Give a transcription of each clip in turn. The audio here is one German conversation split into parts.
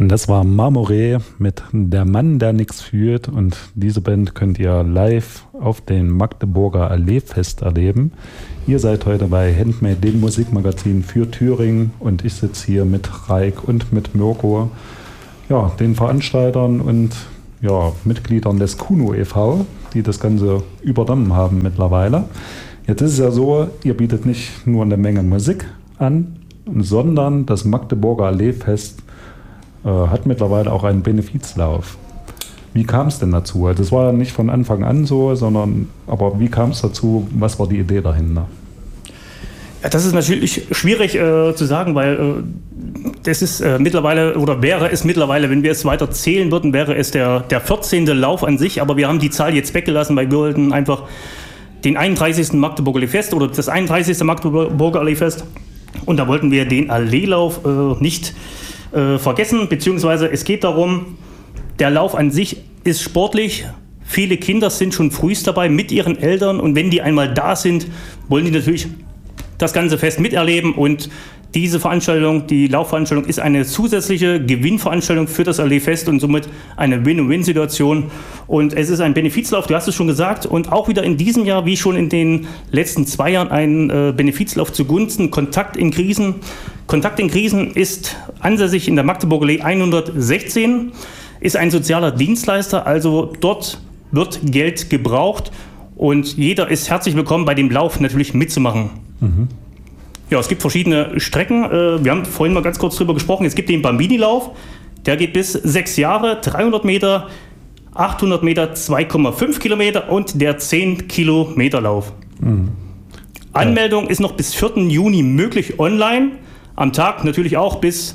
Und das war Marmoré mit Der Mann, der nichts fühlt. Und diese Band könnt ihr live auf dem Magdeburger Alleefest erleben. Ihr seid heute bei Handmade, dem Musikmagazin für Thüringen. Und ich sitze hier mit Raik und mit Mirko, ja, den Veranstaltern und ja, Mitgliedern des Kuno e.V., die das Ganze übernommen haben mittlerweile. Jetzt ist es ja so, ihr bietet nicht nur eine Menge Musik an, sondern das Magdeburger Alleefest hat mittlerweile auch einen Benefizlauf. Wie kam es denn dazu? Also es war ja nicht von Anfang an so, aber wie kam es dazu? Was war die Idee dahinter? Ja, das ist natürlich schwierig zu sagen, weil das ist mittlerweile, oder wäre es mittlerweile, wenn wir es weiter zählen würden, wäre es der 14. Lauf an sich, aber wir haben die Zahl jetzt weggelassen, weil wir wollten einfach den 31. Magdeburger Alleefest oder das 31. Magdeburger Alleefest, und da wollten wir den Alleelauf nicht vergessen, beziehungsweise es geht darum, der Lauf an sich ist sportlich. Viele Kinder sind schon frühst dabei mit ihren Eltern, und wenn die einmal da sind, wollen die natürlich das ganze Fest miterleben, und diese Veranstaltung, die Laufveranstaltung, ist eine zusätzliche Gewinnveranstaltung für das Alleefest und somit eine Win-Win-Situation. Und es ist ein Benefizlauf, du hast es schon gesagt, und auch wieder in diesem Jahr, wie schon in den letzten 2 Jahren, ein Benefizlauf zugunsten Kontakt in Krisen. Kontakt in Krisen ist ansässig in der Magdeburger Allee 116, ist ein sozialer Dienstleister, also dort wird Geld gebraucht und jeder ist herzlich willkommen, bei dem Lauf natürlich mitzumachen. Mhm. Ja, es gibt verschiedene Strecken. Wir haben vorhin mal ganz kurz drüber gesprochen. Es gibt den Bambini-Lauf, der geht bis 6 Jahre, 300 Meter, 800 Meter, 2,5 Kilometer und der 10-Kilometer-Lauf. Mhm. Anmeldung ist noch bis 4. Juni möglich online. Am Tag natürlich auch bis,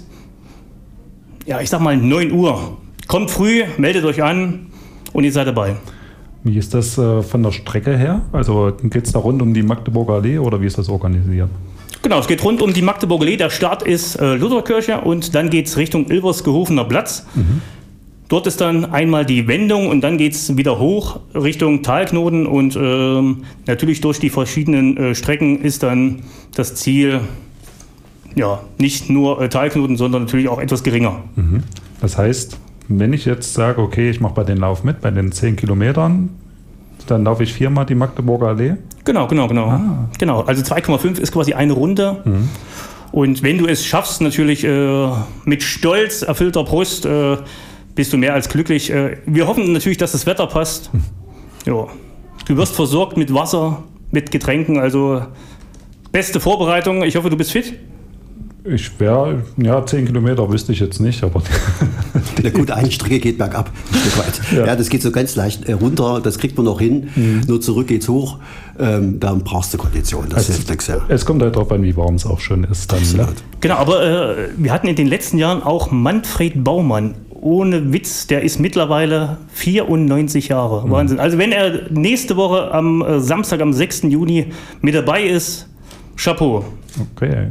ja, ich sag mal 9 Uhr. Kommt früh, meldet euch an und ihr seid dabei. Wie ist das von der Strecke her? Also geht es da rund um die Magdeburger Allee oder wie ist das organisiert? Genau, es geht rund um die Magdeburger Allee. Der Start ist Lutherkirche und dann geht es Richtung Ilversgehofener Platz. Mhm. Dort ist dann einmal die Wendung und dann geht es wieder hoch Richtung Talknoten und natürlich durch die verschiedenen Strecken ist dann das Ziel, ja, nicht nur Talknoten, sondern natürlich auch etwas geringer. Mhm. Das heißt, wenn ich jetzt sage, okay, ich mache bei den Lauf mit, bei den 10 Kilometern, dann laufe ich 4-mal die Magdeburger Allee? Genau. Ah. Genau, also 2,5 ist quasi eine Runde. Mhm. Und wenn du es schaffst, natürlich mit stolz erfüllter Brust, bist du mehr als glücklich. Wir hoffen natürlich, dass das Wetter passt. Mhm. Ja. Du wirst versorgt mit Wasser, mit Getränken, also beste Vorbereitung. Ich hoffe, du bist fit. Ich wäre, ja, 10 Kilometer wüsste ich jetzt nicht, aber... Na gut, eine Strecke geht bergab, ein Stück weit. Ja, das geht so ganz leicht runter, das kriegt man noch hin, nur zurück geht's hoch, dann brauchst du Kondition, das hilft nichts. Ja. Es kommt halt darauf an, wie warm es auch schon ist. Dann, ne? Genau, aber wir hatten in den letzten Jahren auch Manfred Baumann, ohne Witz, der ist mittlerweile 94 Jahre, Wahnsinn. Also wenn er nächste Woche am Samstag, am 6. Juni mit dabei ist, Chapeau. Okay.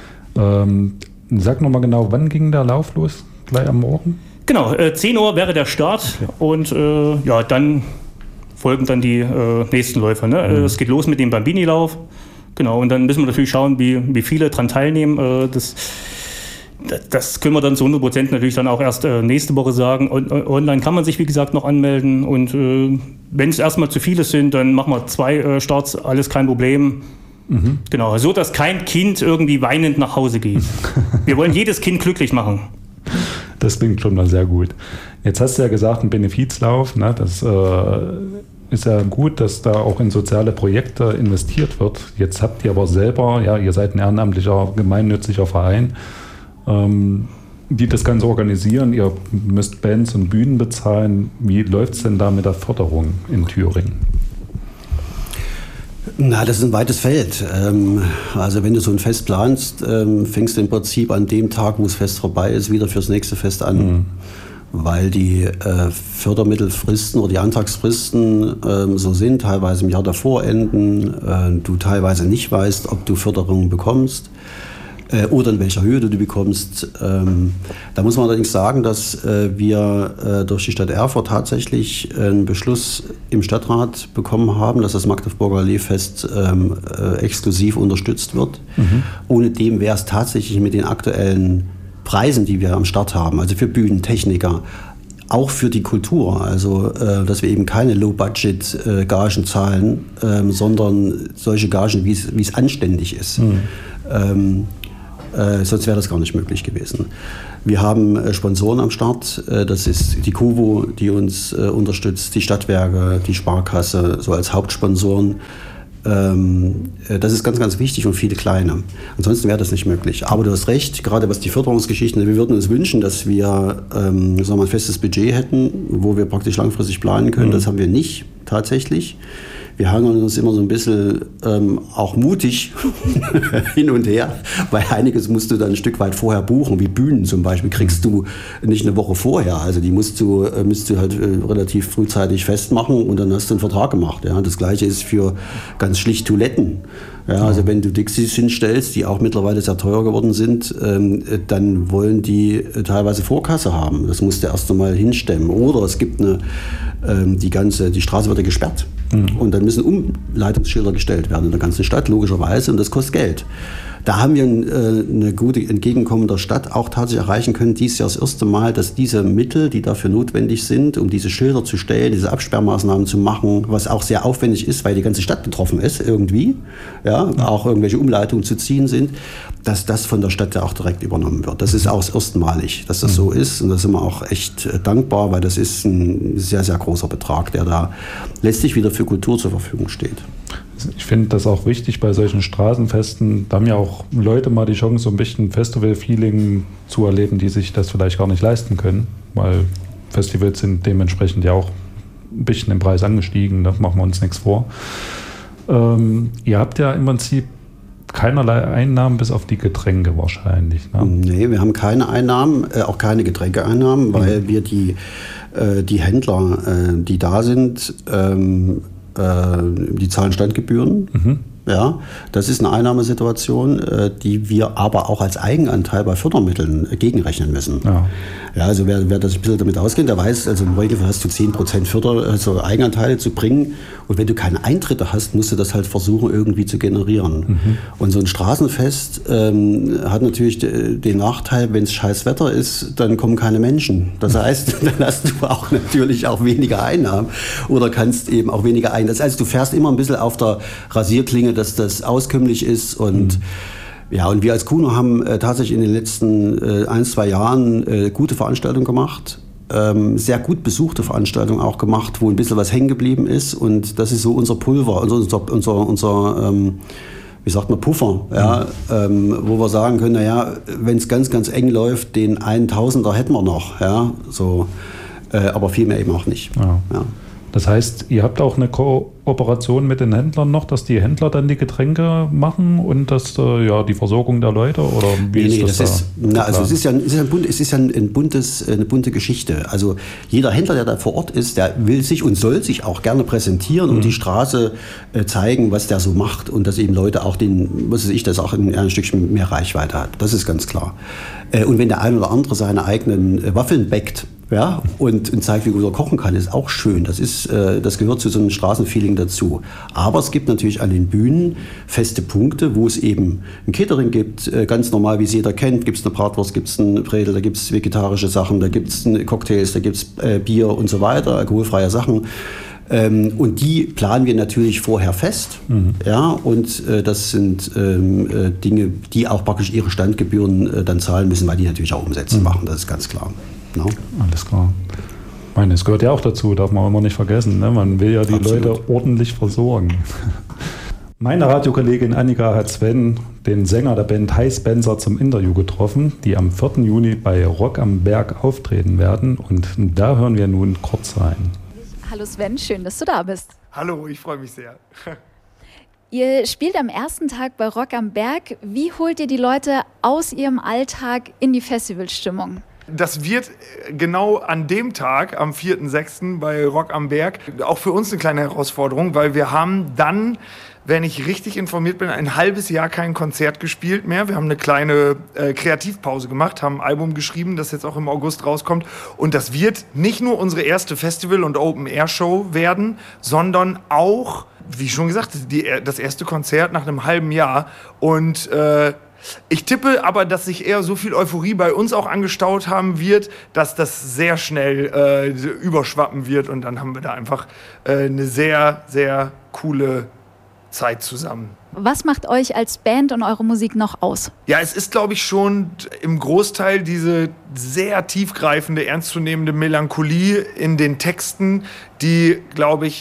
Sag nochmal genau, wann ging der Lauf los? Gleich am Morgen? Genau, 10 Uhr wäre der Start, okay. Und ja, dann folgen dann die nächsten Läufer. Ne? Es geht los mit dem Bambini-Lauf. Genau, und dann müssen wir natürlich schauen, wie viele dran teilnehmen. Das können wir dann zu 100% natürlich dann auch erst nächste Woche sagen. Und, online kann man sich, wie gesagt, noch anmelden. Und wenn es erstmal zu viele sind, dann machen wir 2 Starts, alles kein Problem. Mhm. Genau, so dass kein Kind irgendwie weinend nach Hause geht. Wir wollen jedes Kind glücklich machen. Das klingt schon mal sehr gut. Jetzt hast du ja gesagt, ein Benefizlauf, ne? Das ist ja gut, dass da auch in soziale Projekte investiert wird. Jetzt habt ihr aber selber, ja, ihr seid ein ehrenamtlicher, gemeinnütziger Verein, die das Ganze organisieren. Ihr müsst Bands und Bühnen bezahlen. Wie läuft es denn da mit der Förderung in Thüringen? Na, das ist ein weites Feld. Also wenn du so ein Fest planst, fängst du im Prinzip an dem Tag, wo das Fest vorbei ist, wieder fürs nächste Fest an. Mhm. Weil die Fördermittelfristen oder die Antragsfristen so sind, teilweise im Jahr davor enden, du teilweise nicht weißt, ob du Förderungen bekommst oder in welcher Höhe du die bekommst. Da muss man allerdings sagen, dass wir durch die Stadt Erfurt tatsächlich einen Beschluss im Stadtrat bekommen haben, dass das Magdeburger Alleefest exklusiv unterstützt wird. Mhm. Ohne dem wäre es tatsächlich mit den aktuellen Preisen, die wir am Start haben, also für Bühnentechniker, auch für die Kultur, also dass wir eben keine Low-Budget-Gagen zahlen, sondern solche Gagen, wie es anständig ist. Sonst wäre das gar nicht möglich gewesen. Wir haben Sponsoren am Start, das ist die Kuvo, die uns unterstützt, die Stadtwerke, die Sparkasse, so als Hauptsponsoren. Das ist ganz, ganz wichtig und viele kleine. Ansonsten wäre das nicht möglich. Aber du hast recht, gerade was die Förderungsgeschichten, wir würden uns wünschen, dass wir sagen wir, ein festes Budget hätten, wo wir praktisch langfristig planen können. Das haben wir nicht tatsächlich. Wir hangeln uns immer so ein bisschen auch mutig hin und her, weil einiges musst du dann ein Stück weit vorher buchen, wie Bühnen zum Beispiel, kriegst du nicht eine Woche vorher. Also die musst du halt relativ frühzeitig festmachen und dann hast du einen Vertrag gemacht. Ja. Das Gleiche ist für ganz schlicht Toiletten. Ja, also wenn du Dixies hinstellst, die auch mittlerweile sehr teuer geworden sind, dann wollen die teilweise Vorkasse haben. Das musst du erst einmal hinstemmen. Oder es gibt die Straße wird ja gesperrt. Und dann müssen Umleitungsschilder gestellt werden in der ganzen Stadt, logischerweise, und das kostet Geld. Da haben wir eine gute Entgegenkommen der Stadt auch tatsächlich erreichen können. Dieses Jahr das erste Mal, dass diese Mittel, die dafür notwendig sind, um diese Schilder zu stellen, diese Absperrmaßnahmen zu machen, was auch sehr aufwendig ist, weil die ganze Stadt betroffen ist irgendwie, ja, auch irgendwelche Umleitungen zu ziehen sind, dass das von der Stadt ja auch direkt übernommen wird. Das ist auch das erstmalig, dass das so ist. Und da sind wir auch echt dankbar, weil das ist ein sehr, sehr großer Betrag, der da letztlich wieder für Kultur zur Verfügung steht. Ich finde das auch wichtig bei solchen Straßenfesten. Da haben ja auch Leute mal die Chance, so ein bisschen Festival-Feeling zu erleben, die sich das vielleicht gar nicht leisten können, weil Festivals sind dementsprechend ja auch ein bisschen im Preis angestiegen, da machen wir uns nichts vor. Ihr habt ja im Prinzip keinerlei Einnahmen bis auf die Getränke wahrscheinlich. Ne? Nee, wir haben keine Einnahmen, auch keine Getränkeeinnahmen, weil wir die Händler, die da sind, die zahlen Standgebühren. Ja, das ist eine Einnahmesituation, die wir aber auch als Eigenanteil bei Fördermitteln gegenrechnen müssen. Ja, also wer das ein bisschen damit auskennt, der weiß, also im Regelfall hast du 10% also Eigenanteile zu bringen. Und wenn du keine Eintritte hast, musst du das halt versuchen, irgendwie zu generieren. Und so ein Straßenfest hat natürlich den Nachteil, wenn es scheiß Wetter ist, dann kommen keine Menschen. Das heißt, dann hast du auch natürlich auch weniger Einnahmen oder kannst eben auch weniger ein. Das heißt, du fährst immer ein bisschen auf der Rasierklinge, dass das auskömmlich ist und ja, und wir als Kuno haben tatsächlich in den letzten 1-2 Jahren gute Veranstaltungen gemacht, sehr gut besuchte Veranstaltungen auch gemacht, wo ein bisschen was hängen geblieben ist und das ist so unser Pulver, unser wie sagt man, Puffer, ja, wo wir sagen können, naja, wenn es ganz, ganz eng läuft, den 1000er hätten wir noch, ja, so, aber viel mehr eben auch nicht. Ja. Das heißt, ihr habt auch eine Kooperation mit den Händlern noch, dass die Händler dann die Getränke machen und das die Versorgung der Leute oder wie ist das da? Also es ist ja eine bunte Geschichte. Also jeder Händler, der da vor Ort ist, der will sich und soll sich auch gerne präsentieren und die Straße zeigen, was der so macht und dass eben Leute auch das auch ein Stückchen mehr Reichweite hat. Das ist ganz klar. Und wenn der eine oder andere seine eigenen Waffeln backt, ja, und zeigt, wie gut er kochen kann, ist auch schön. Das gehört zu so einem Straßenfeeling dazu. Aber es gibt natürlich an den Bühnen feste Punkte, wo es eben ein Catering gibt, ganz normal, wie es jeder kennt. Gibt es eine Bratwurst, gibt es einen Bredel, da gibt es vegetarische Sachen, da gibt es Cocktails, da gibt es Bier und so weiter, alkoholfreie Sachen. Und die planen wir natürlich vorher fest. Ja, und das sind Dinge, die auch praktisch ihre Standgebühren dann zahlen müssen, weil die natürlich auch Umsätze machen, das ist ganz klar. No? Alles klar. Ich meine, es gehört ja auch dazu, darf man immer nicht vergessen. Ne? Man will ja die Leute ordentlich versorgen. Meine Radiokollegin Annika hat Sven, den Sänger der Band Hi Spencer, zum Interview getroffen, die am 4. Juni bei Rock am Berg auftreten werden. Und da hören wir nun kurz rein. Hallo Sven, schön, dass du da bist. Hallo, ich freue mich sehr. Ihr spielt am ersten Tag bei Rock am Berg. Wie holt ihr die Leute aus ihrem Alltag in die Festivalstimmung? Das wird genau an dem Tag, am 4.6. bei Rock am Berg, auch für uns eine kleine Herausforderung, weil wir haben dann, wenn ich richtig informiert bin, ein halbes Jahr kein Konzert gespielt mehr. Wir haben eine kleine Kreativpause gemacht, haben ein Album geschrieben, das jetzt auch im August rauskommt. Und das wird nicht nur unsere erste Festival- und Open-Air-Show werden, sondern auch, wie schon gesagt, das erste Konzert nach einem halben Jahr. Und Ich tippe aber, dass sich eher so viel Euphorie bei uns auch angestaut haben wird, dass das sehr schnell überschwappen wird und dann haben wir da einfach eine sehr, sehr coole Zeit zusammen. Was macht euch als Band und eure Musik noch aus? Ja, es ist, glaube ich, schon im Großteil diese sehr tiefgreifende, ernstzunehmende Melancholie in den Texten, die, glaube ich,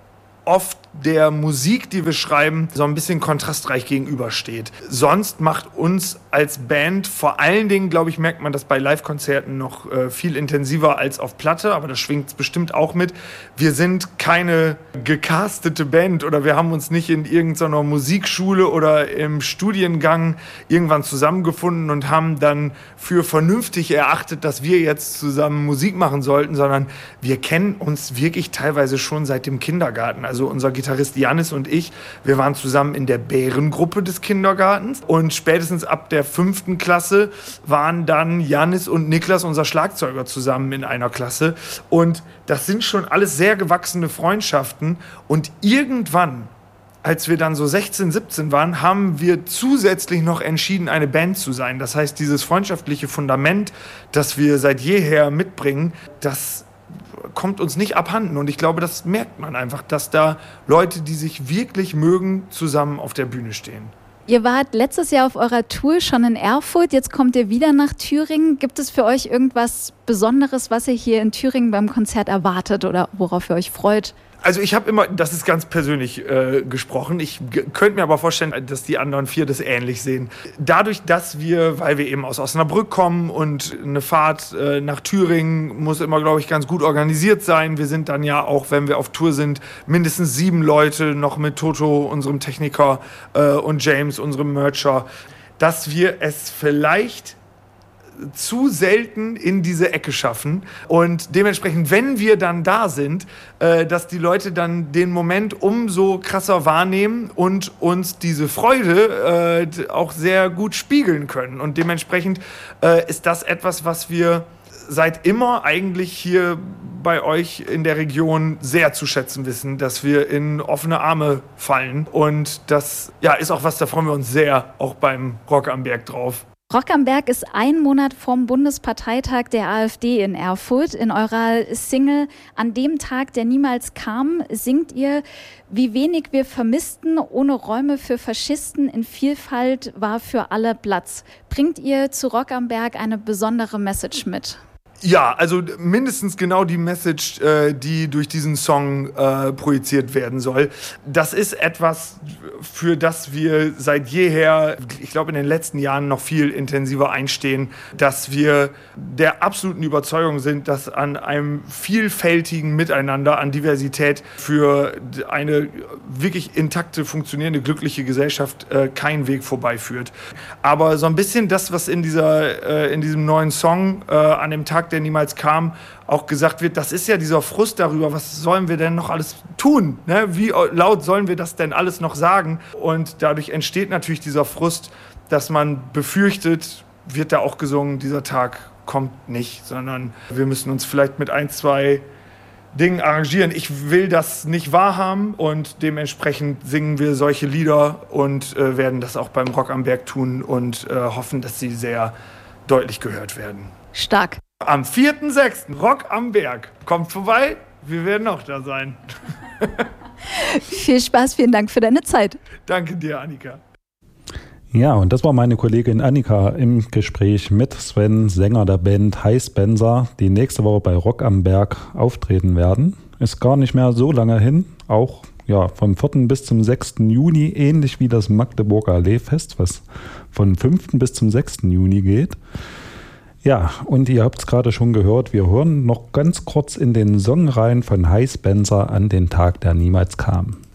oft der Musik, die wir schreiben, so ein bisschen kontrastreich gegenübersteht. Sonst macht uns als Band vor allen Dingen, glaube ich, merkt man das bei Live-Konzerten noch viel intensiver als auf Platte, aber das schwingt bestimmt auch mit. Wir sind keine gecastete Band oder wir haben uns nicht in irgendeiner Musikschule oder im Studiengang irgendwann zusammengefunden und haben dann für vernünftig erachtet, dass wir jetzt zusammen Musik machen sollten, sondern wir kennen uns wirklich teilweise schon seit dem Kindergarten. Also unser Gitarrist Jannis und ich, wir waren zusammen in der Bärengruppe des Kindergartens und spätestens ab der 5. Klasse waren dann Jannis und Niklas, unser Schlagzeuger, zusammen in einer Klasse und das sind schon alles sehr gewachsene Freundschaften und irgendwann, als wir dann so 16, 17 waren, haben wir zusätzlich noch entschieden, eine Band zu sein. Das heißt, dieses freundschaftliche Fundament, das wir seit jeher mitbringen, das kommt uns nicht abhanden. Und ich glaube, das merkt man einfach, dass da Leute, die sich wirklich mögen, zusammen auf der Bühne stehen. Ihr wart letztes Jahr auf eurer Tour schon in Erfurt, jetzt kommt ihr wieder nach Thüringen. Gibt es für euch irgendwas Besonderes, was ihr hier in Thüringen beim Konzert erwartet oder worauf ihr euch freut? Also ich habe immer, das ist ganz persönlich gesprochen, ich könnte mir aber vorstellen, dass die anderen 4 das ähnlich sehen. Dadurch, dass wir, weil wir eben aus Osnabrück kommen und eine Fahrt nach Thüringen muss immer, glaube ich, ganz gut organisiert sein. Wir sind dann ja auch, wenn wir auf Tour sind, mindestens 7 Leute, noch mit Toto, unserem Techniker, und James, unserem Mercher, dass wir es vielleicht zu selten in diese Ecke schaffen und dementsprechend, wenn wir dann da sind, dass die Leute dann den Moment umso krasser wahrnehmen und uns diese Freude auch sehr gut spiegeln können und dementsprechend ist das etwas, was wir seit immer eigentlich hier bei euch in der Region sehr zu schätzen wissen, dass wir in offene Arme fallen und das ja, ist auch was, da freuen wir uns sehr, auch beim Rock am Berg drauf. Rock am Berg ist ein Monat vorm Bundesparteitag der AfD in Erfurt. In eurer Single "An dem Tag, der niemals kam" singt ihr: Wie wenig wir vermissten, ohne Räume für Faschisten, in Vielfalt war für alle Platz. Bringt ihr zu Rock am Berg eine besondere Message mit? Ja, also mindestens genau die Message, die durch diesen Song projiziert werden soll. Das ist etwas, für das wir seit jeher, ich glaube in den letzten Jahren noch viel intensiver einstehen, dass wir der absoluten Überzeugung sind, dass an einem vielfältigen Miteinander, an Diversität für eine wirklich intakte, funktionierende, glückliche Gesellschaft kein Weg vorbeiführt. Aber so ein bisschen das, was in diesem neuen Song "An dem Tag, der niemals kam", auch gesagt wird, das ist ja dieser Frust darüber, was sollen wir denn noch alles tun? Ne? Wie laut sollen wir das denn alles noch sagen? Und dadurch entsteht natürlich dieser Frust, dass man befürchtet, wird da auch gesungen, dieser Tag kommt nicht, sondern wir müssen uns vielleicht mit 1, 2 Dingen arrangieren. Ich will das nicht wahrhaben und dementsprechend singen wir solche Lieder und werden das auch beim Rock am Berg tun und hoffen, dass sie sehr deutlich gehört werden. Stark. Am 4.6. Rock am Berg. Kommt vorbei, wir werden auch da sein. Viel Spaß, vielen Dank für deine Zeit. Danke dir, Annika. Ja, und das war meine Kollegin Annika im Gespräch mit Sven, Sänger der Band Hi Spencer, die nächste Woche bei Rock am Berg auftreten werden. Ist gar nicht mehr so lange hin, auch ja, vom 4. bis zum 6. Juni, ähnlich wie das Magdeburger Allee-Fest, was von 5. bis zum 6. Juni geht. Ja, und ihr habt es gerade schon gehört, wir hören noch ganz kurz in den Song rein von Hi Spencer "An den Tag, der niemals kam".